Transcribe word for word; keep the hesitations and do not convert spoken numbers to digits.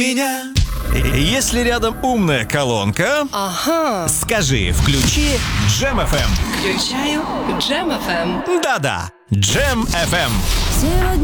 Меня. Если рядом умная колонка, Ага. скажи, включи Джем эф эм. Включаю Джем эф эм. Да-да, Джем эф эм.